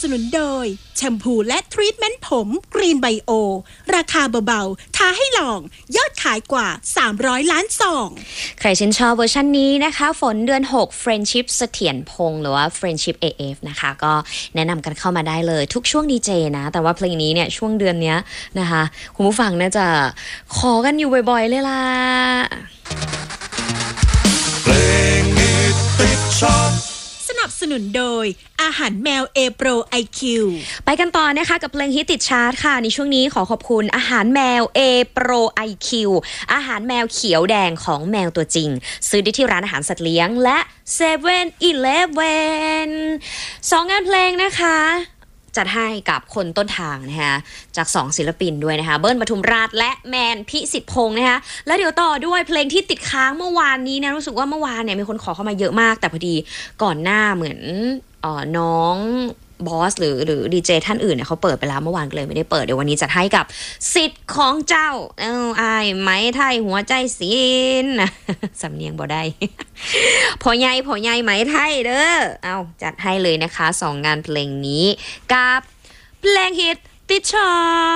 นุนโดยแชมพูและทรีทเมนต์ผมกรีนไบโอราคาเบาๆท้าให้ลองยอดขายกว่า300ล้านซองใครชื่นชอบเวอร์ชันนี้นะคะฝนเดือน6 Friendship เสถียรพงษ์หรือว่า Friendship AF นะคะก็แนะนำกันเข้ามาได้เลยทุกช่วงดีเจนะแต่ว่าเพลงนี้เนี่ยช่วงเดือนนี้นะคะคุณผู้ฟังน่าจะขอกันอยู่บ่อยๆเลยล่ะเพลงนี้ติดชอบสนับสนุนโดยอาหารแมว A Pro IQ ไปกันต่อนะคะกับเพลงฮิตติดชาร์ตค่ะในช่วงนี้ขอบคุณอาหารแมว A Pro IQ อาหารแมวเขียวแดงของแมวตัวจริงซื้อได้ที่ร้านอาหารสัตว์เลี้ยงและ7-Eleven 2 งานเพลงนะคะจัดให้กับคนต้นทางนะคะจาก2ศิลปินด้วยนะคะเบิ้ลปทุมราชและแมนพิสิทธิ์พงษ์นะคะแล้วเดี๋ยวต่อด้วยเพลงที่ติดค้างเมื่อวานนี้นะรู้สึกว่าเมื่อวานเนี่ยมีคนขอเข้ามาเยอะมากแต่พอดีก่อนหน้าเหมือนน้องบอสหรือดีเจท่านอื่นเนี่ยเขาเปิดไปแล้วเมื่อวานก็เลยไม่ได้เปิดเดี๋ยววันนี้จัดให้กับสิทธิ์ของเจ้าอายไหมไทยหัวใจศิลป์สำเนียงบ่ได้พอใหญ่ไหมไทยเด้อเอาจัดให้เลยนะคะ2 งานเพลงนี้กับเพลงฮิตติดชาร์ต